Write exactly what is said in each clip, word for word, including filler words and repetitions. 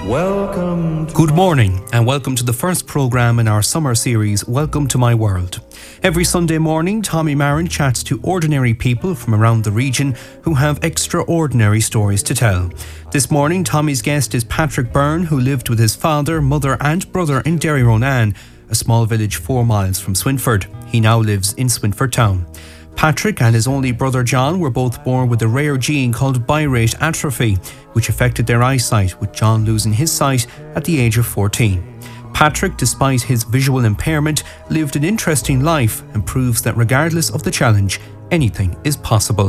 Welcome. Good morning and welcome to the first programme in our summer series, Welcome to My World. Every Sunday morning, Tommy Marin chats to ordinary people from around the region who have extraordinary stories to tell. This morning, Tommy's guest is Patrick Byrne, who lived with his father, mother and brother in Derryronan, a small village four miles from Swinford. He now lives in Swinford town. Patrick and his only brother John were both born with a rare gene called birate atrophy, which affected their eyesight, with John losing his sight at the age of fourteen. Patrick, despite his visual impairment, lived an interesting life and proves that regardless of the challenge, anything is possible.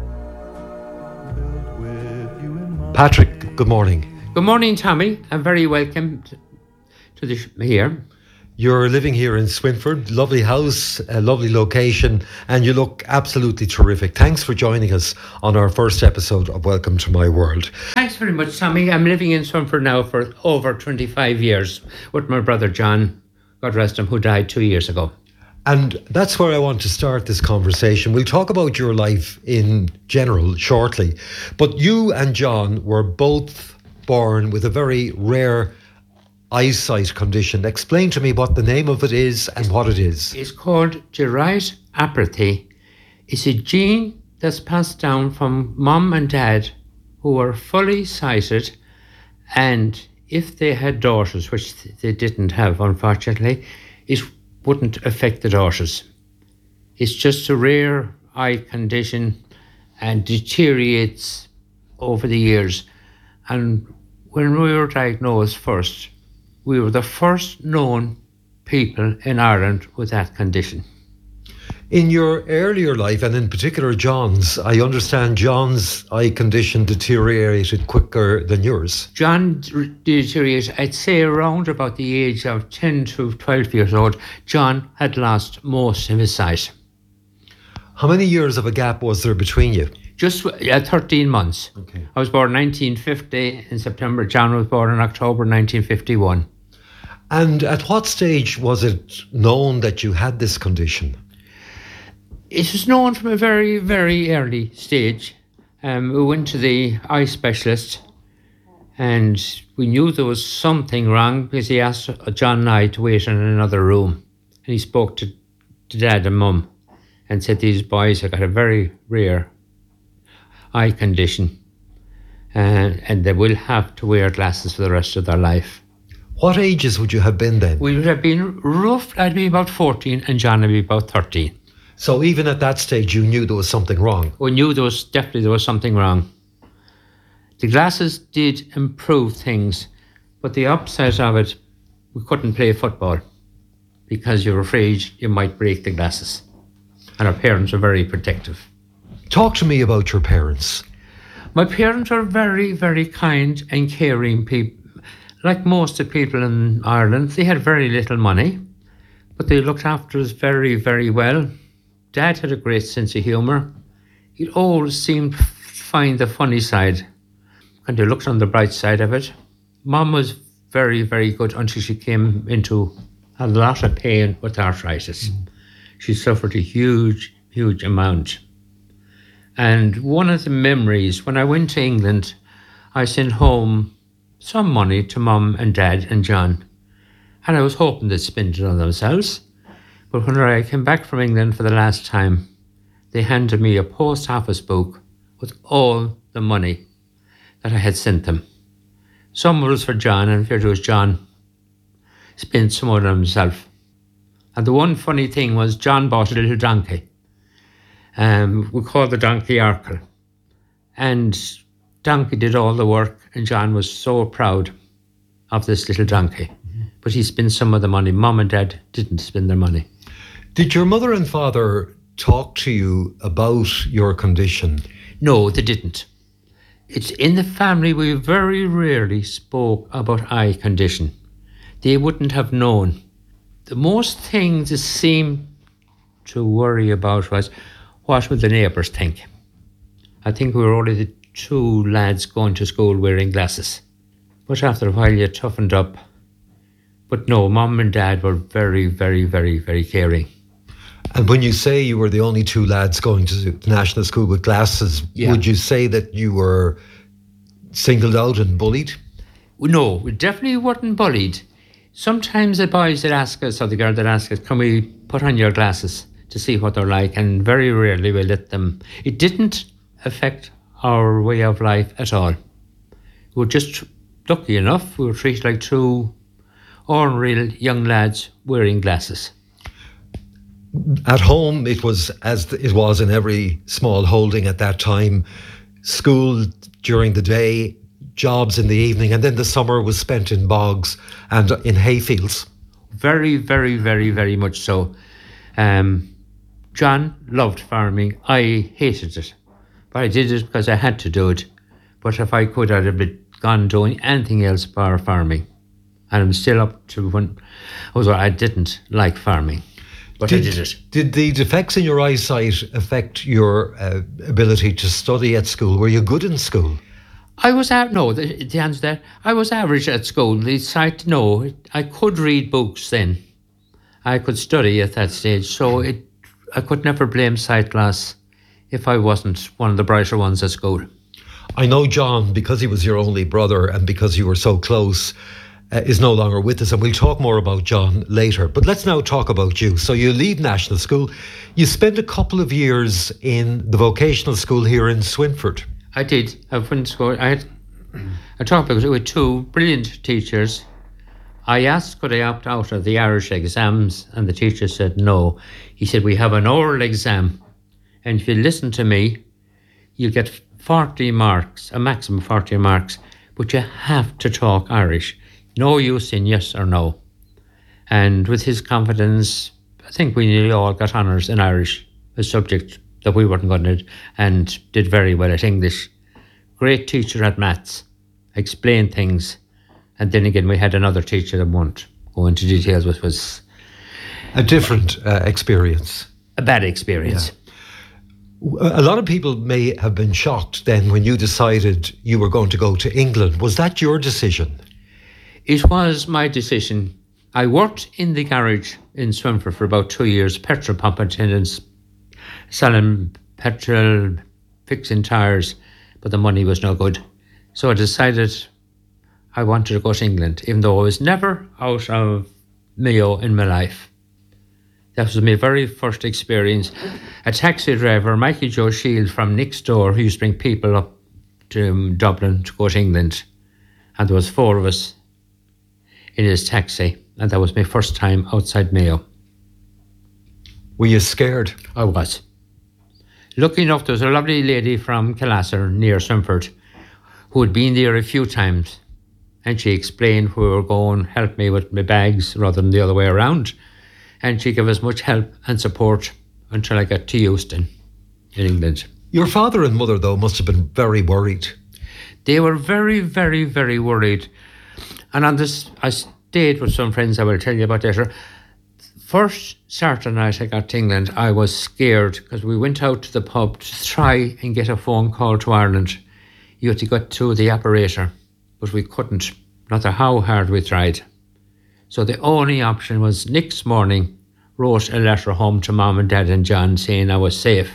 Patrick, good morning. Good morning, Tommy. I'm very welcome to the sh- here. You're living here in Swinford, lovely house, a lovely location, and you look absolutely terrific. Thanks for joining us on our first episode of Welcome to My World. Thanks very much, Tommy. I'm living in Swinford now for over twenty-five years with my brother John, God rest him, who died two years ago. And that's where I want to start this conversation. We'll talk about your life in general shortly, but you and John were both born with a very rare eyesight condition. Explain to me what the name of it is and what it is. It's called birate atrophy. It's a gene that's passed down from mum and dad who were fully sighted, and if they had daughters, which they didn't have unfortunately, it wouldn't affect the daughters. It's just a rare eye condition and deteriorates over the years. And when we were diagnosed first, we were the first known people in Ireland with that condition. In your earlier life, and in particular John's, I understand John's eye condition deteriorated quicker than yours. John deteriorated, I'd say around about the age of ten to twelve years old, John had lost most of his sight. How many years of a gap was there between you? Just uh, thirteen months. Okay. I was born nineteen fifty in September. John was born in October nineteen fifty-one. And at what stage was it known that you had this condition? It was known from a very, very early stage. Um, we went to the eye specialist and we knew there was something wrong because he asked John and I to wait in another room. And he spoke to, to Dad and Mum and said these boys have got a very rare eye condition uh, and they will have to wear glasses for the rest of their life. What ages would you have been then? We would have been rough, I'd be about fourteen and John would be about thirteen. So even at that stage you knew there was something wrong? We knew there was definitely there was something wrong. The glasses did improve things, but the upside of it, we couldn't play football because you were afraid you might break the glasses. And our parents were very protective. Talk to me about your parents. My parents are very, very kind and caring people. Like most of the people in Ireland, they had very little money, but they looked after us very, very well. Dad had a great sense of humour. He'd always seemed to find the funny side, and they looked on the bright side of it. Mum was very, very good until she came into a lot of pain with arthritis. Mm. She suffered a huge, huge amount. And one of the memories, when I went to England, I sent home some money to Mum and Dad and John. And I was hoping they'd spend it on themselves. But when I came back from England for the last time, they handed me a post office book with all the money that I had sent them. Some was for John, and it was John spent some of it on himself. And the one funny thing was John bought a little donkey. Um, we called the donkey Arkle. And Donkey did all the work, and John was so proud of this little donkey. Mm-hmm. But he spent some of the money. Mum and Dad didn't spend their money. Did your mother and father talk to you about your condition? No, they didn't. It's in the family we very rarely spoke about eye condition. They wouldn't have known. The most thing they seemed to worry about was what would the neighbours think. I think we were only the two lads going to school wearing glasses. But after a while you toughened up. But no, Mum and Dad were very, very, very, very caring. And when you say you were the only two lads going to the national school with glasses, yeah. would you say that you were singled out and bullied? No, we definitely weren't bullied. Sometimes the boys that ask us, or the girl that ask us, can we put on your glasses to see what they're like? And very rarely we let them. It didn't affect our way of life at all. We were just lucky enough. We were treated like true, ordinary young lads wearing glasses. At home, it was as it was in every small holding at that time. School during the day, jobs in the evening, and then the summer was spent in bogs and in hayfields. Very, very, very, very much so. Um, John loved farming. I hated it. But I did it because I had to do it. But if I could, I'd have been gone doing anything else bar farming. And I'm still up to when I was I didn't like farming. But did, I did it. Did the defects in your eyesight affect your uh, ability to study at school? Were you good in school? I was out. No, the, the answer to that, I was average at school. The sight, no, I could read books then. I could study at that stage, so it I could never blame sight loss if I wasn't one of the brighter ones at school. I know John, because he was your only brother and because you were so close, uh, is no longer with us, and we'll talk more about John later. But let's now talk about you. So you leave National School. You spent a couple of years in the vocational school here in Swinford. I did. I went to school. I had I talked because with two brilliant teachers. I asked could I opt out of the Irish exams, and the teacher said no. He said we have an oral exam, and if you listen to me, you'll get forty marks, a maximum of forty marks, but you have to talk Irish. No use in yes or no. And with his confidence, I think we nearly all got honours in Irish, a subject that we weren't good at, and did very well at English. Great teacher at maths, explained things. And then again, we had another teacher that won't go into details, which was a different uh, experience. A bad experience. Yeah. A lot of people may have been shocked then when you decided you were going to go to England. Was that your decision? It was my decision. I worked in the garage in Swinford for about two years, petrol pump attendants, selling petrol, fixing tyres, but the money was no good. So I decided I wanted to go to England, even though I was never out of Mayo in my life. That was my very first experience. A taxi driver, Mikey Joe Shield from next door, who used to bring people up to um, Dublin to go to England. And there was four of us in his taxi. And that was my first time outside Mayo. Were you scared? I was. Lucky enough, there was a lovely lady from Killasser near Swinford who had been there a few times. And she explained where we were going, helped me with my bags rather than the other way around. And she gave us much help and support until I got to Euston in England. Your father and mother, though, must have been very worried. They were very, very, very worried. And on this, I stayed with some friends I will tell you about later. First Saturday night I got to England, I was scared because we went out to the pub to try and get a phone call to Ireland. You had to go to the operator, but we couldn't, no matter how hard we tried. So the only option was next morning, wrote a letter home to Mum and Dad and John saying I was safe.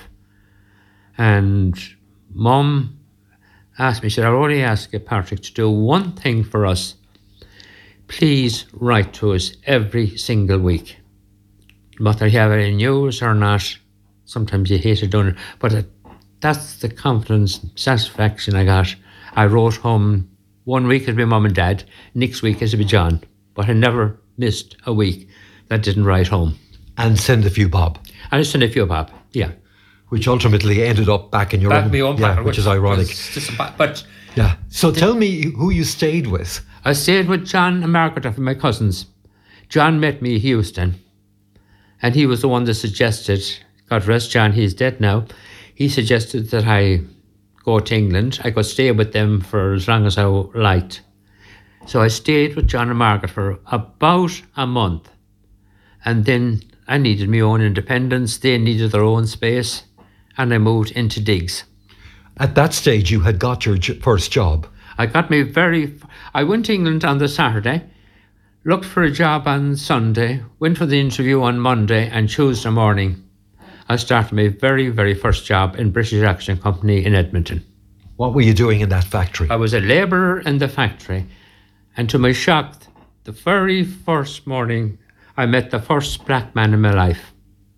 And Mum asked me, she said, I'll only ask you, Patrick, to do one thing for us. Please write to us every single week. Whether you have any news or not, sometimes you hate it doing it, but it, that's the confidence, satisfaction I got. I wrote home one week as my mum and dad, next week as my John, but I never missed a week that didn't write home. And send a few bob. And I sent a few bob, yeah. Which ultimately ended up back in your back own, my own yeah, pocket, which is ironic. A, but yeah. So tell me who you stayed with. I stayed with John and Margaret of my cousins. John met me in Euston, and he was the one that suggested, God rest John, he's dead now, he suggested that I go to England. I could stay with them for as long as I liked. So I stayed with John and Margaret for about a month. And then I needed my own independence. They needed their own space. And I moved into digs. At that stage, you had got your j- first job. I got me very... I went to England on the Saturday, looked for a job on Sunday, went for the interview on Monday, and Tuesday morning, I started my very, very first job in British Action Company in Edmonton. What were you doing in that factory? I was a labourer in the factory. And to my shock, the very first morning, I met the first black man in my life.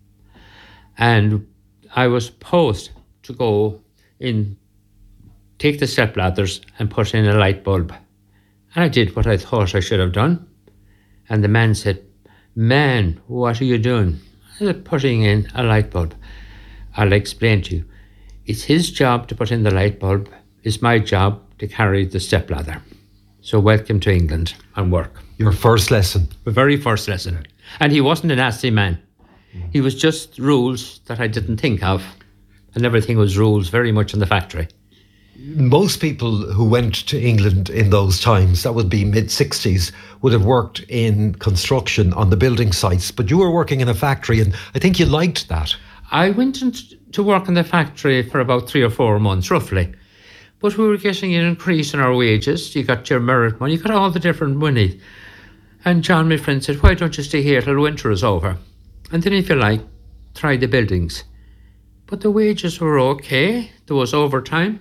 And I was supposed to go in, take the step ladders and put in a light bulb. And I did what I thought I should have done. And the man said, "Man, what are you doing?" I said, "Putting in a light bulb." I'll explain to you. It's his job to put in the light bulb. It's my job to carry the step ladder. So welcome to England and work. Your first lesson. The very first lesson. And he wasn't a nasty man. He was just rules that I didn't think of. And everything was rules very much in the factory. Most people who went to England in those times, that would be mid-sixties, would have worked in construction on the building sites. But you were working in a factory, and I think you liked that. I went to work in the factory for about three or four months, roughly. But we were getting an increase in our wages. You got your merit money, you got all the different money. And John, my friend, said, "Why don't you stay here till winter is over? And then if you like, try the buildings." But the wages were okay. There was overtime.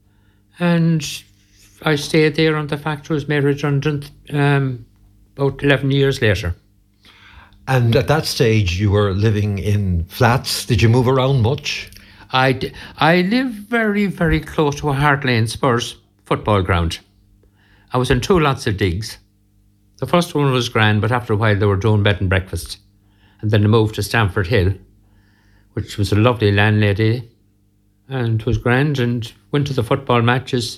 And I stayed there and the factory was made redundant um, about eleven years later. And at that stage, you were living in flats. Did you move around much? I, d- I lived very, very close to a Hart Lane Spurs football ground. I was in two lots of digs. The first one was grand, but after a while they were doing bed and breakfast. And then they moved to Stamford Hill, which was a lovely landlady, and it was grand, and went to the football matches.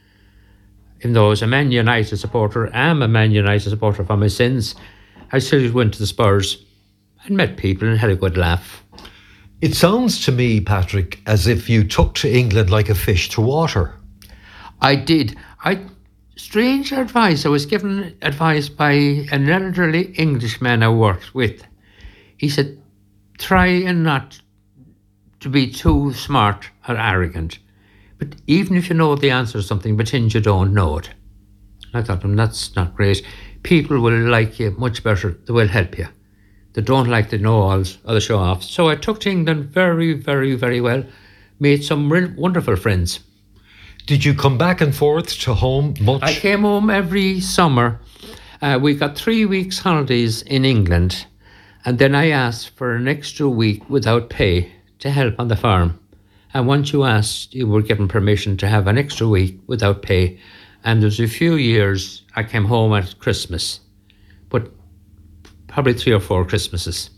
Even though I was a Man United supporter, I'm a Man United supporter for my sins, I still went to the Spurs and met people and had a good laugh. It sounds to me, Patrick, as if you took to England like a fish to water. I did. I strange advice. I was given advice by an elderly Englishman I worked with. He said, "Try and not to be too smart or arrogant. But even if you know the answer to something, pretend you don't know it." I thought, well, that's not great. People will like you much better. They will help you. They don't like the know-alls or the show-offs. So I took to England very, very, very well. Made some real wonderful friends. Did you come back and forth to home much? I came home every summer. Uh, we got three weeks holidays in England. And then I asked for an extra week without pay to help on the farm. And once you asked, you were given permission to have an extra week without pay. And there was a few years I came home at Christmas, but probably three or four Christmases.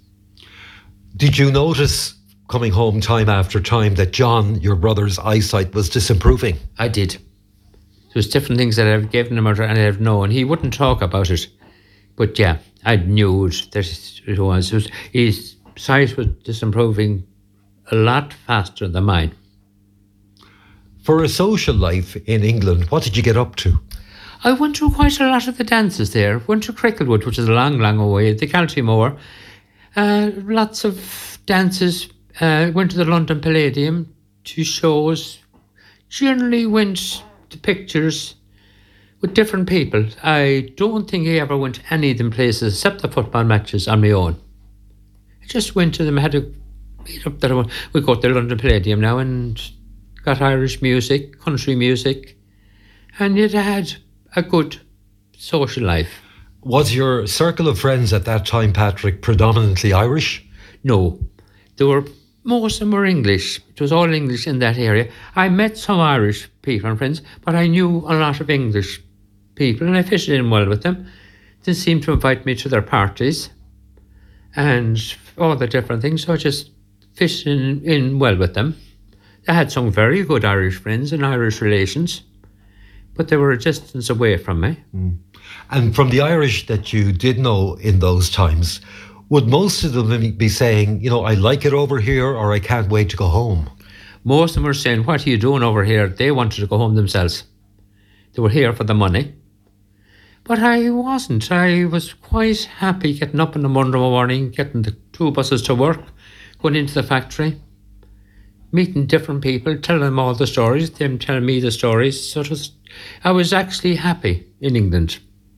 Did you notice coming home time after time that John, your brother's eyesight was disimproving? I did. There was different things that I've given him and I've known. He wouldn't talk about it, but yeah, I knew it, that it was. It was his sight was disimproving a lot faster than mine. For a social life in England, what did you get up to? I went to quite a lot of the dances there. Went to Cricklewood, which is a long, long way, the Caltymore. Uh, lots of dances. Uh, went to the London Palladium, to shows. Generally went to pictures with different people. I don't think I ever went to any of them places except the football matches on my own. I just went to them. I had to meet up there. We go to the London Palladium now and got Irish music, country music, and it had a good social life. Was your circle of friends at that time, Patrick, predominantly Irish? No, there were, most of them were English. It was all English in that area. I met some Irish people and friends, but I knew a lot of English people and I fitted in well with them. They seemed to invite me to their parties and all the different things, so I just fitted in, in well with them. I had some very good Irish friends and Irish relations, but they were a distance away from me. Mm. And from the Irish that you did know in those times, would most of them be saying, you know, I like it over here, or I can't wait to go home? Most of them were saying, what are you doing over here? They wanted to go home themselves. They were here for the money. But I wasn't. I was quite happy getting up in the Monday morning, getting the two buses to work, going into the factory, meeting different people, telling them all the stories, them telling me the stories. So it was, I was actually happy in England.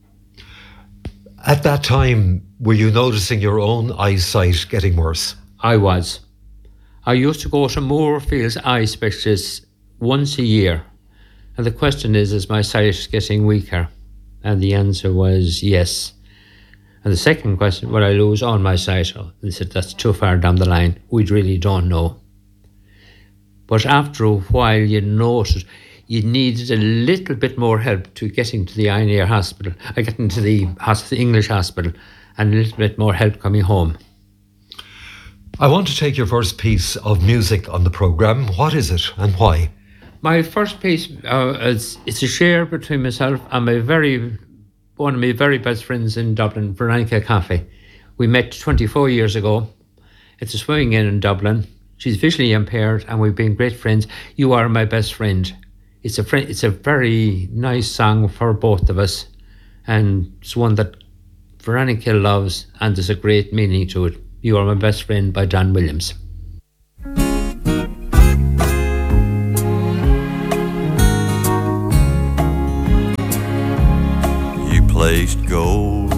At that time, were you noticing your own eyesight getting worse? I was. I used to go to Moorfields eye specialist once a year. And the question is, is my sight getting weaker? And the answer was yes. And the second question, will I lose all my sight? They said, that's too far down the line. We really don't know. But after a while, you noted you needed a little bit more help to getting to the Eye and Ear Hospital, uh, getting to the, the English hospital, and a little bit more help coming home. I want to take your first piece of music on the programme. What is it and why? My first piece, uh, is, it's a share between myself and my very, one of my very best friends in Dublin, Veronica Coffey. We met twenty-four years ago. It's a swimming inn in Dublin. She's visually impaired and we've been great friends. You Are My Best Friend. It's a friend, it's a very nice song for both of us, and it's one that Veronica loves, and there's a great meaning to it. You Are My Best Friend by Don Williams. You placed gold